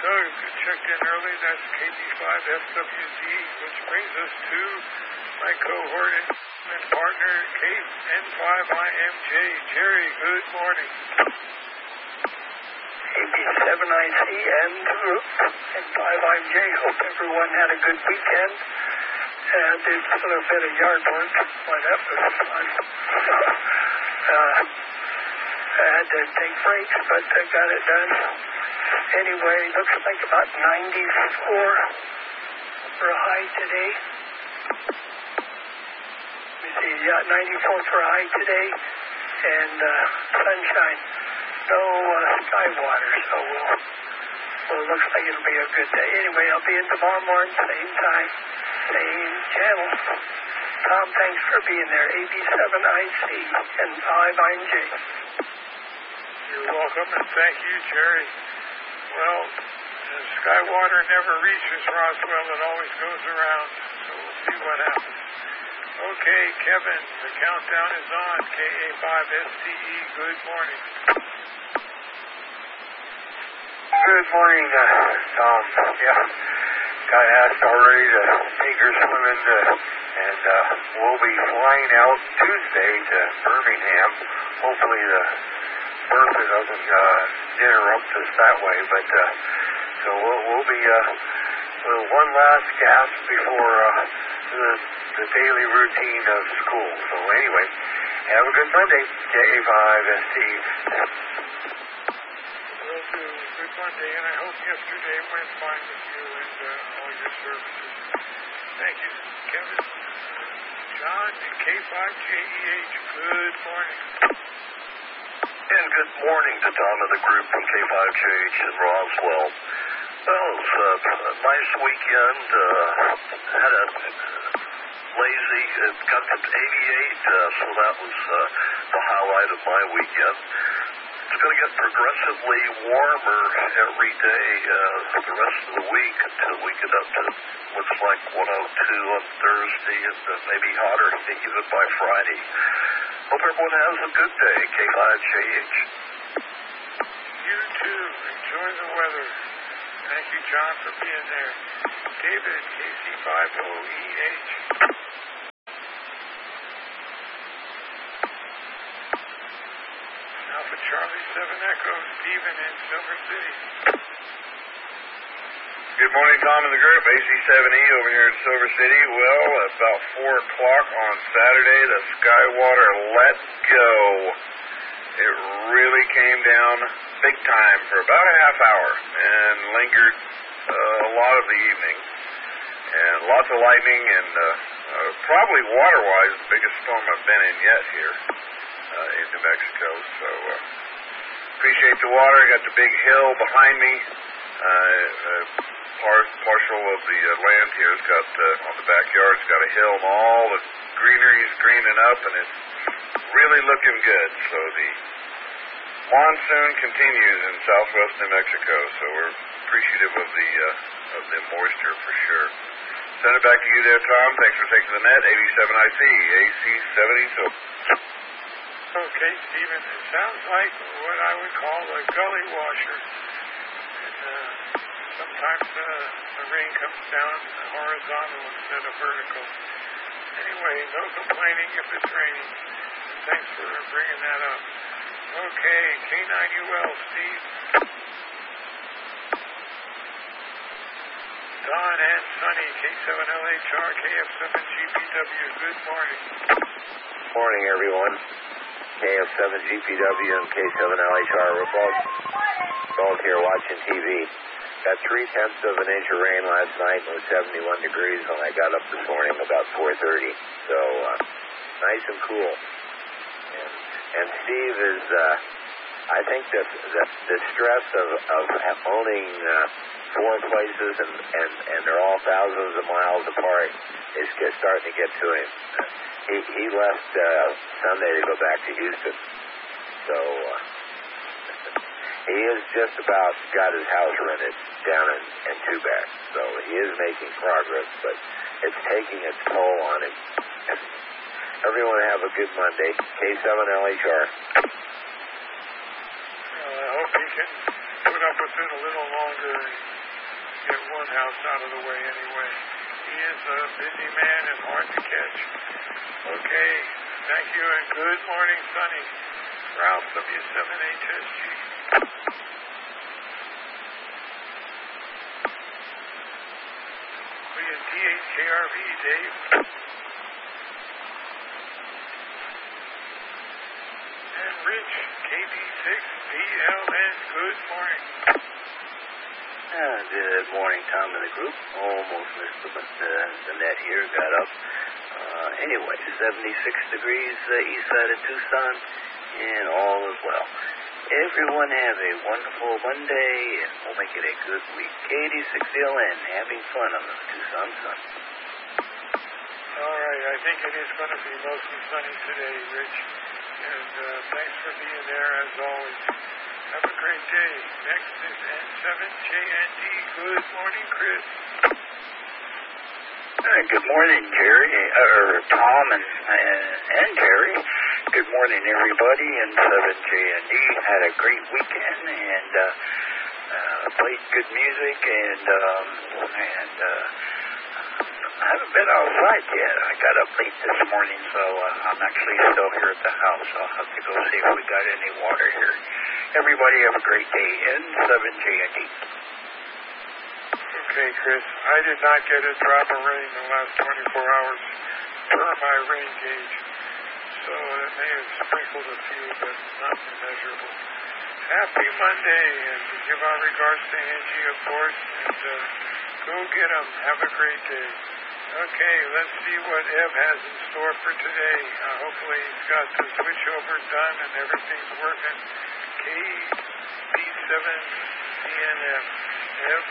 Doug checked in early. That's KB5FWZ, which brings us to my cohort and partner, KN5IMJ. Jerry, good morning. KB7IC and the group, and 5IMJ. Hope everyone had a good weekend. And did a little bit of yard work. Boy, that was fun. I had to take breaks, but I got it done. Anyway, looks like about 94 for a high today. Let me see, yeah, 94 for a high today. And sunshine. No sky water, so it looks like it'll be a good day. Anyway, I'll be in tomorrow morning, same time, same channel. Tom, thanks for being there. AB7IC and 5IMJ. You're welcome, and thank you, Jerry. Well, the sky water never reaches Roswell. It always goes around, so we'll see what happens. Okay, Kevin, the countdown is on. KA5SCE, good morning. Good morning, Tom. Yeah, got asked already to take her swimming, and we'll be flying out Tuesday to Birmingham. Hopefully the Bertha doesn't interrupt us that way, but so we'll be one last gasp before the daily routine of school. So anyway, have a good Monday, K5ST. Will do. Good Monday, and I hope yesterday went fine with you and all your services. Thank you, Kevin. John and K5JEH, good morning. And good morning to Tom and the group from K5JH in Roswell. Well, it was a nice weekend. Had a lazy, it got to 88, so that was the highlight of my weekend. It's going to get progressively warmer every day the rest of the week until we get up to, looks like 102 on Thursday, and maybe hotter even by Friday. Hope everyone has a good day, K5JH. You too. Enjoy the weather. Thank you, John, for being there. David, KC5OEH. Alpha Charlie 7 Echo, Stephen in Silver City. Good morning, Tom and the group. AC7E over here in Silver City. Well, about 4 o'clock on Saturday, the Skywater let go. It really came down big time for about a half hour and lingered a lot of the evening. And lots of lightning and probably water-wise the biggest storm I've been in yet here in New Mexico. So appreciate the water. Got the big hill behind me. Partial of the land here has got on the backyard. It's got a hill and all the greenery's greening up, and it's really looking good. So the monsoon continues in southwest New Mexico. So we're appreciative of the moisture for sure. Send it back to you there, Tom. Thanks for taking the net. 87IC, AC70. So. Okay, Stephen. It sounds like what I would call a gully washer. Sometimes the rain comes down horizontal instead of vertical. Anyway, no complaining if it's raining. Thanks for bringing that up. Okay, K9UL, Steve. Don and Sunny, K7LHR, KF7GPW, good morning. Morning, everyone. KF7GPW and K7LHR, we're both here watching TV. Got 0.3 of an inch of rain last night. It was 71 degrees when I got up this morning about 4:30. So nice and cool. And Steve is, I think that the stress of owning 4 places and they're all thousands of miles apart is starting to get to him. He left Sunday to go back to Houston. So he has just about got his house rented down in Tubac. So he is making progress, but it's taking its toll on him. Everyone have a good Monday. K7LHR. Well, I hope he can put up with it a little longer and get one house out of the way anyway. He is a busy man and hard to catch. Okay, thank you and good morning, Sonny. Ralph, W7HSG. DHKRV, Dave. And Rich, KB6BLN, good morning. Good morning, Tom and the group. Almost missed the net here, got up. Anyway, 76 degrees east side of Tucson, and all is well. Everyone have a wonderful Monday, and we'll make it a good week. KD6LN, having fun on the Tucson sun. All right, I think it is going to be mostly sunny today, Rich. And thanks for being there, as always. Have a great day. Next is N7JND. Good morning, Chris. Good morning, Jerry, Tom and Jerry. Good morning, everybody. N7JND had a great weekend and played good music and I haven't been outside yet. I got up late this morning, so I'm actually still here at the house. I'll have to go see if we got any water here. Everybody have a great day. N7JND. Okay, Chris. I did not get a drop of rain in the last 24 hours per my rain gauge. So it may have sprinkled a few, but nothing measurable. Happy Monday, and give our regards to Angie, of course, and go get them. Have a great day. Okay, let's see what Ev has in store for today. Hopefully he's got the switchover done and everything's working. KB7BNF. Ev?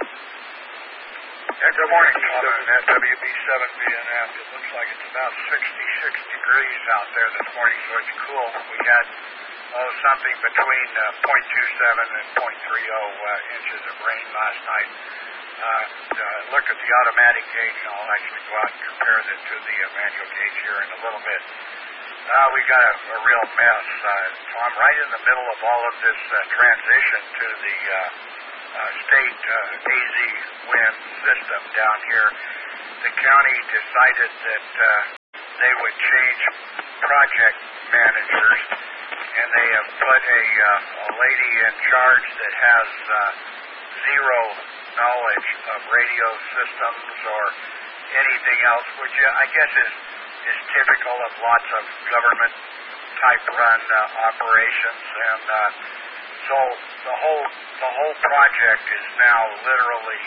Yeah, good morning, Tom, at WB7BNF. It looks like it's about 66 degrees out there this morning, so it's cool. We had something between 0.27 and 0.30 inches of rain last night. Look at the automatic gauge, and I'll actually go out and compare it to the manual gauge here in a little bit. We got a real mess. So I'm right in the middle of all of this transition to the state AZ wind system down here. The county decided that they would change project managers, and they have put a lady in charge that has zero knowledge of radio systems or anything else, which I guess is typical of lots of government type run operations, and so the whole project is now literally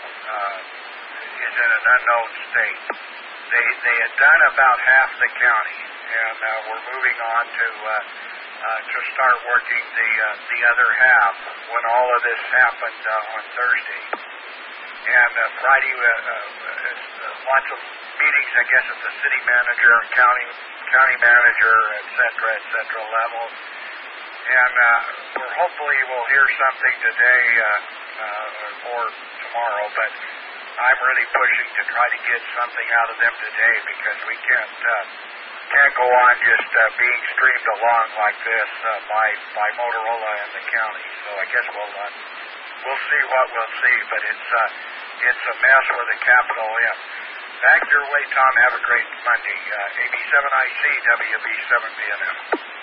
is in an unknown state. They had done about half the county, and we're moving on to start working the other half when all of this happened on Thursday. And Friday, lots of meetings, I guess, at the city manager, county manager, et cetera, level. And hopefully we'll hear something today or tomorrow, but I'm really pushing to try to get something out of them today, because we can't go on just being streamed along like this by Motorola and the county. So I guess we'll see what we'll see, but it's a mess with the capital M. Back your way, Tom. Have a great Monday. AB7IC, WB7BNF.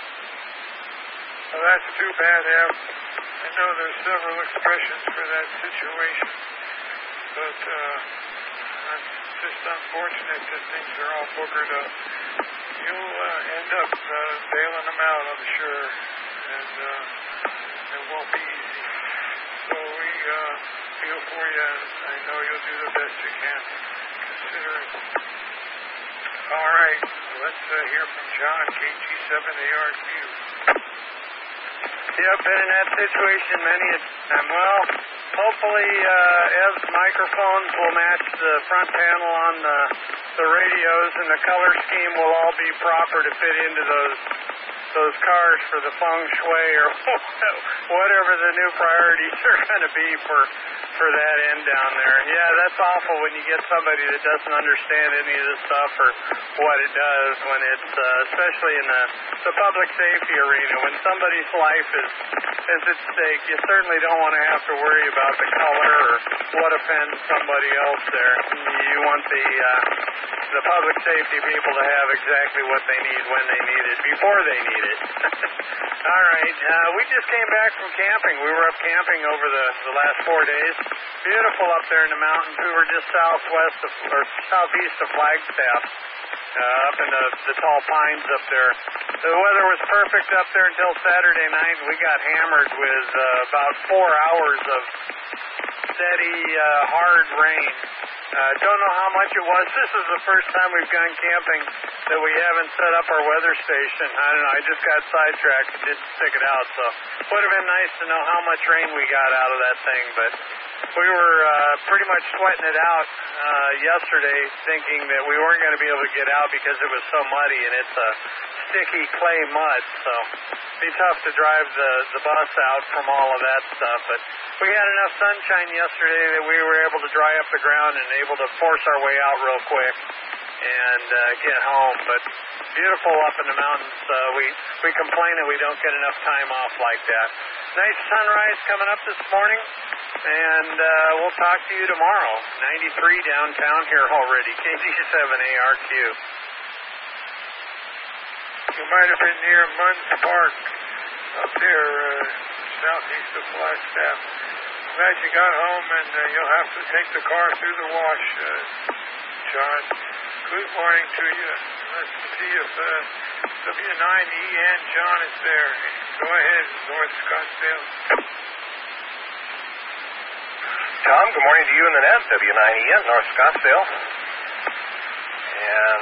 Well, that's too bad, Ev. I know there's several expressions for that situation, but it's just unfortunate that things are all boogered up. You'll end up bailing them out, I'm sure, and it won't be easy. So we feel for you, and I know you'll do the best you can, considering. All right, let's hear from John, KG7ARQ. Yeah, I've been in that situation many a time. Well, hopefully Ev's microphones will match the front panel on the radios, and the color scheme will all be proper to fit into those those cars for the feng shui or whatever the new priorities are going to be for that end down there. Yeah, that's awful when you get somebody that doesn't understand any of this stuff or what it does when it's, especially in the public safety arena, when somebody's life is at stake. You certainly don't want to have to worry about the color or what offends somebody else there. You want the public safety people to have exactly what they need when they need it, before they need it. All right. We just came back from camping. We were up camping over the last 4 days. Beautiful up there in the mountains. We were just southeast of Flagstaff, up in the tall pines up there. The weather was perfect up there until Saturday night. We got hammered with about 4 hours of steady, hard rain. Don't know how much it was. This is the first time we've gone camping that we haven't set up our weather station. I don't know. I just got sidetracked and didn't stick it out. So it would have been nice to know how much rain we got out of that thing. But we were pretty much sweating it out yesterday, thinking that we weren't going to be able to get out because it was so muddy, and it's a sticky clay mud. So it'd be tough to drive the bus out from all of that stuff. But we had enough sunshine yesterday that we were able to dry up the ground and able to force our way out real quick and get home. But beautiful up in the mountains. We complain that we don't get enough time off like that. Nice sunrise coming up this morning, and we'll talk to you tomorrow. 93 downtown here already, KG7ARQ. You might have been near Munns Park up there southeast of Flagstaff. Glad you got home, and you'll have to take the car through the wash, John. Good morning to you. Let's see if W9EN John is there. Go ahead, North Scottsdale. Tom, good morning to you and the net, W9EN, North Scottsdale. And,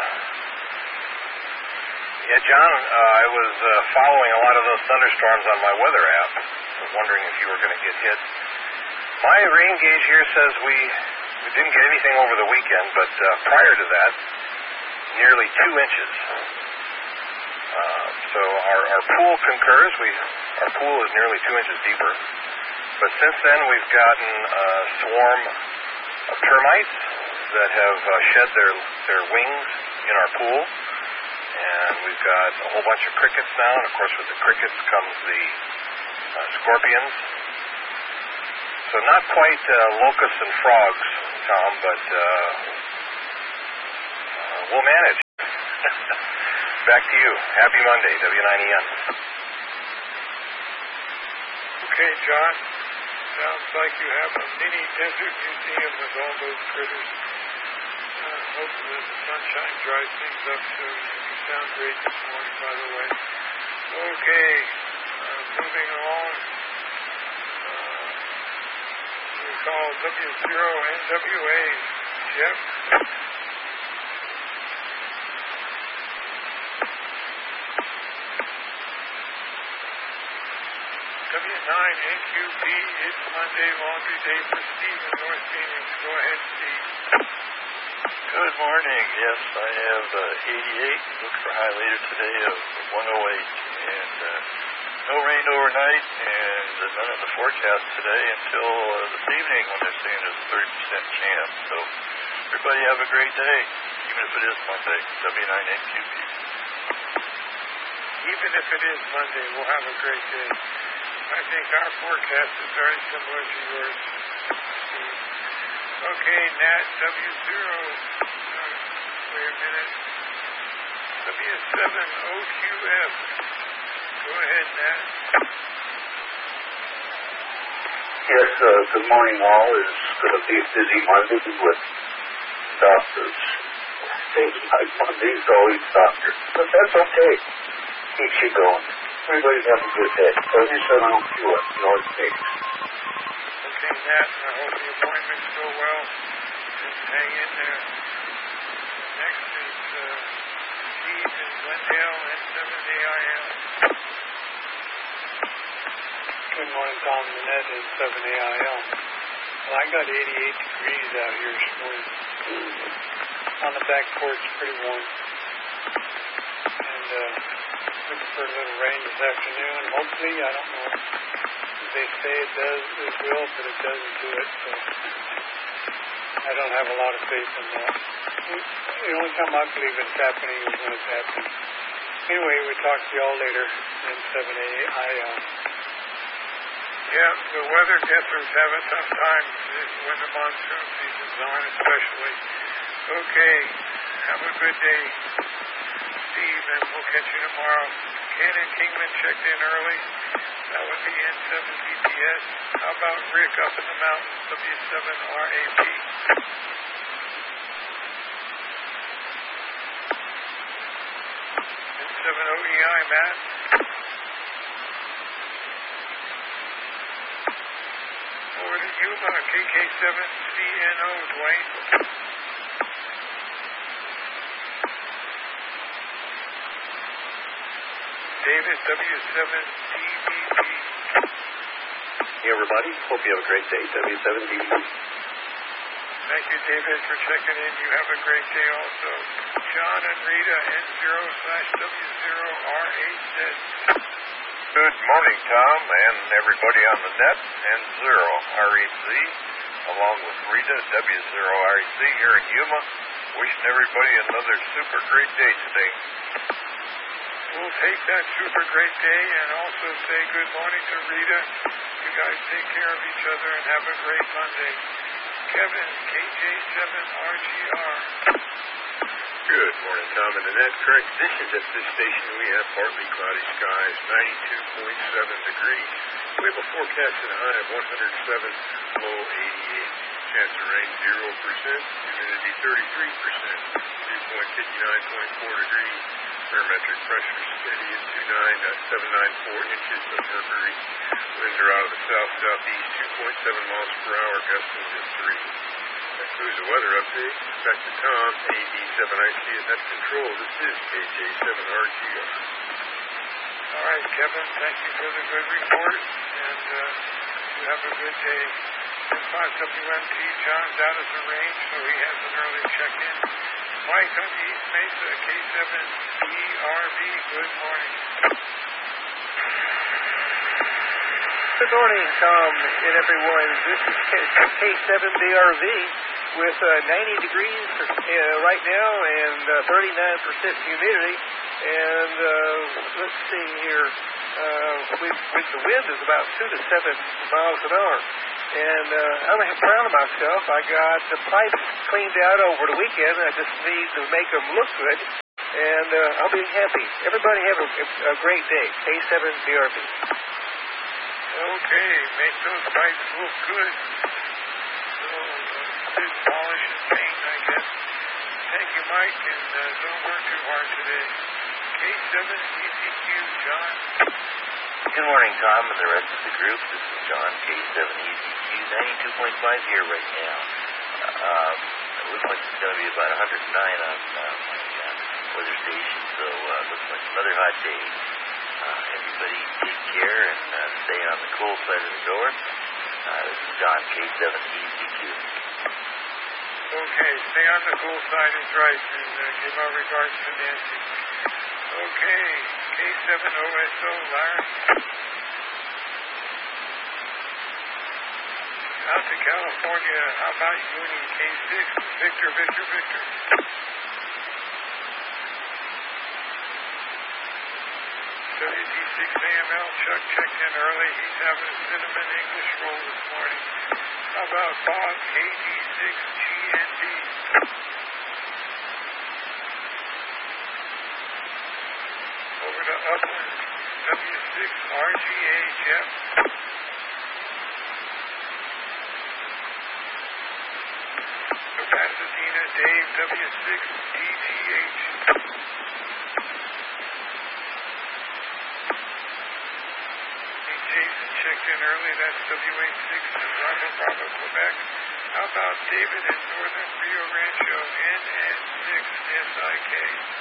yeah, John, I was following a lot of those thunderstorms on my weather app. I was wondering if you were going to get hit. My rain gauge here says we didn't get anything over the weekend, but prior to that, nearly 2 inches. So our pool concurs. Our pool is nearly 2 inches deeper. But since then, we've gotten a swarm of termites that have shed their wings in our pool. And we've got a whole bunch of crickets now. And, of course, with the crickets comes the scorpions. So not quite locusts and frogs, Tom, but we'll manage. Back to you. Happy Monday, W9EN. Okay, John. Sounds like you have a mini desert museum with all those critters. Hopefully the sunshine dries things up so you sound great this morning, by the way. Okay, moving on. We call W0NWA. Jeff? W9NQP, it's Monday, laundry day for Steve in North Phoenix. Go ahead, Steve. Good morning. Yes, I have 88. Look for high later today of 108. And no rain overnight, and none in the forecast today until this evening when they're saying there's a 30% chance. So everybody have a great day, even if it is Monday. W9NQP. Even if it is Monday, we'll have a great day. I think our forecast is very similar to yours, Steve. Okay, Nat, W0, wait a minute, W7OQF. Go ahead, Nat. Yes, good morning all. It's going to be a busy Monday with doctors. Seems like Monday's always doctors, but that's okay. Keeps you going. Everybody's having a good day. W7OQF, North Phoenix. Okay, Nat, I hope the appointments go well. Just hang in there. Next is Steve in Glendale, N7AIL. Good morning, Tom and Ned in 7AIL. Well, I got 88 degrees out here this morning. On the back porch, pretty warm. And looking for a little rain this afternoon. Hopefully, I don't know. They say it will, but it doesn't do it. So I don't have a lot of faith in that. The only time I believe it's happening is when it's happening. Anyway, we'll talk to y'all later in 7A ION. Yeah, the weather getters have a tough time when the monsoon season's on, especially. Okay, have a good day, Steve, and we'll catch you tomorrow. Ken and Kingman checked in early. That would be N7 GPS. How about Rick up in the mountains, W7RAP? N7OEI, Matt. Over to Yuma, KK7CNO, Dwayne. David, W7DBP. Hey, everybody. Hope you have a great day. W7DBP. Thank you, David, for checking in. You have a great day also. John and Rita, N0/W0R8Z. Good morning, Tom, and everybody on the net. N0REZ, along with Rita, W0REZ here in Yuma. Wishing everybody another super great day today. We'll take that super great day and also say good morning to Rita. You guys take care of each other and have a great Monday. Kevin, KJ7RGR. Good morning, Tom. In the net current conditions at this station, we have partly cloudy skies, 92.7 degrees. We have a forecasted high of 107, low 88. Chance of rain 0%, humidity 33%, dew point 59.4 degrees. Barometric pressure steady at 794 inches of mercury. Winds are out of the south-southeast, 2.7 miles per hour, gusting to 3. That concludes the weather update. Back to Tom, AD7IC at Net Control. This is KJ7RGR. All right, Kevin, thank you for the good report, and you have a good day. N5WMT, John's out of the range, so he has an early check-in. Mike on the East Mesa, K7ERV, good morning. Good morning, Tom and everyone. This is K7BRV with 90 degrees right now and 39% humidity. And let's see here. The wind is about 2 to 7 miles an hour. And I'm proud of myself. I got the pipes cleaned out over the weekend. I just need to make them look good. And I'll be happy. Everybody have a great day. K7BRV. Okay, make those pipes look good. So, good polish and paint, I guess. Thank you, Mike, and don't work too hard today. K7ECQ, John. Good morning, Tom, and the rest of the group. This is John, K7ECQ, 92.5 here right now. It looks like it's going to be about 109 on my weather station, so it looks like another hot day. Everybody take care and stay on the cool side of the door. This is John, K7ECQ. Okay, stay on the cool side is right, and give our regards to Nancy. Okay, K7OSO, Larry. Out to California, how about Uni, K6, Victor. WD6AML, Chuck checked in early. He's having a cinnamon English roll this morning. How about Bob, KD6GND? Over to Upland, W6RGA, Jeff. To Pasadena, Dave, W6DGH. Jason checked in early. That's W86 Bravo, Quebec. How about David in northern Rio Rancho, NN6SIK?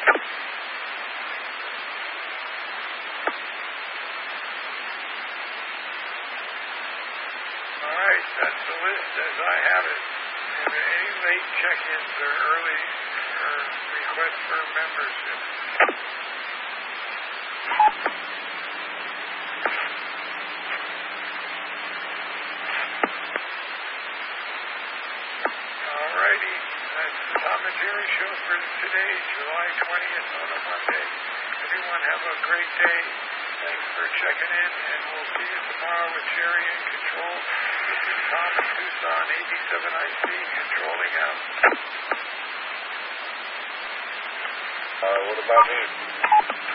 All right, that's the list as I have it. And any late check-ins or early or requests for membership. Alrighty, that's the Tom and Jerry show for today, July 20th on a Monday. Everyone have a great day. Thanks for checking in, and we'll see you tomorrow with Jerry in control. This is Tom in Tucson, 87IC, controlling out. What about me?